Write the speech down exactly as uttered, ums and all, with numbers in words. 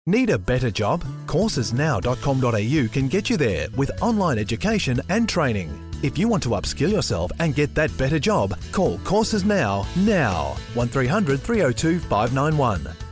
Need a better job? courses now dot com dot a u can get you there with online education and training. If you want to upskill yourself and get that better job, call Courses Now now. one three hundred three oh two five nine one.